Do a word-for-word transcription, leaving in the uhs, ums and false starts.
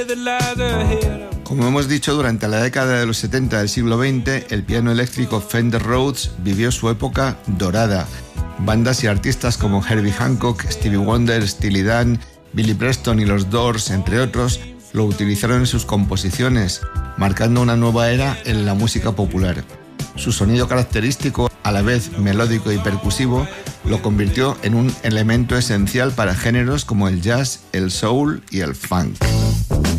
Como hemos dicho, durante la década de los setenta del siglo veinte, el piano eléctrico Fender Rhodes vivió su época dorada. Bandas y artistas como Herbie Hancock, Stevie Wonder, Steely Dan, Billy Preston y los Doors, entre otros, lo utilizaron en sus composiciones, marcando una nueva era en la música popular. Su sonido característico, a la vez melódico y percusivo, lo convirtió en un elemento esencial para géneros como el jazz, el soul y el funk.